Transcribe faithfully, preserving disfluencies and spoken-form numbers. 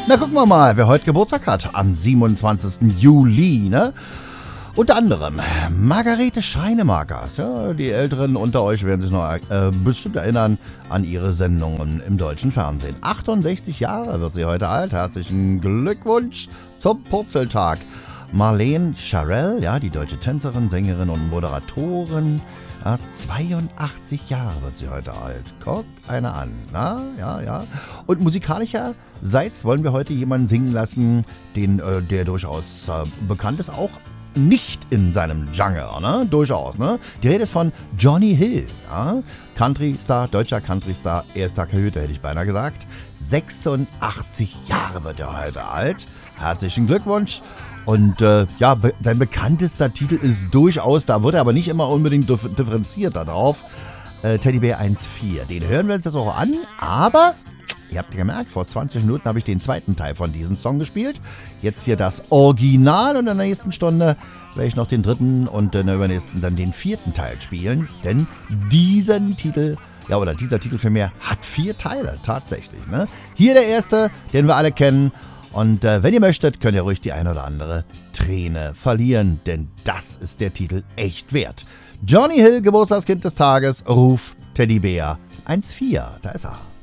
Na, gucken wir mal, wer heute Geburtstag hat. Am siebenundzwanzigsten Juli, ne? Unter anderem Margarete Scheinemakers. Ja, die Älteren unter euch werden sich noch äh, bestimmt erinnern an ihre Sendungen im deutschen Fernsehen. achtundsechzig Jahre wird sie heute alt. Herzlichen Glückwunsch zum Purzeltag. Marlene Scharell, ja, die deutsche Tänzerin, Sängerin und Moderatorin. Ja, zweiundachtzig Jahre wird sie heute alt. Guck einer an. Na, ja, ja. Und musikalischerseits wollen wir heute jemanden singen lassen, den, äh, der durchaus äh, bekannt ist, auch nicht in seinem Genre, ne? Durchaus, ne? Die Rede ist von Johnny Hill, ja? Country-Star, deutscher Country-Star, erster Kahüter, hätte ich beinahe gesagt. sechsundachtzig Jahre wird er heute alt. Herzlichen Glückwunsch. Und äh, ja, be- sein bekanntester Titel ist durchaus, da wird er aber nicht immer unbedingt dif- differenziert darauf, äh, Teddybär eins vier. Den hören wir uns jetzt auch an, aber ihr habt gemerkt, vor zwanzig Minuten habe ich den zweiten Teil von diesem Song gespielt. Jetzt hier das Original und in der nächsten Stunde werde ich noch den dritten und in der übernächsten dann den vierten Teil spielen. Denn diesen Titel, ja oder dieser Titel für mehr, hat vier Teile tatsächlich. Ne? Hier der erste, den wir alle kennen. Und äh, wenn ihr möchtet, könnt ihr ruhig die ein oder andere Träne verlieren, denn das ist der Titel echt wert. Johnny Hill, Geburtstagskind des Tages, Ruf Teddybär eins vier, da ist er.